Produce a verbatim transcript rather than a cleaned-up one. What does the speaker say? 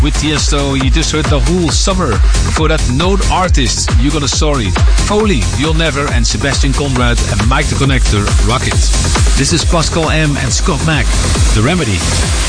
with Tiesto. You just heard the whole summer. For that, Node Artist, You Got a Story. Foley, You'll Never, and Sebastian Conrad and Mike the Connector, Rocket. This is Pascal M and Scott Mack, The Remedy.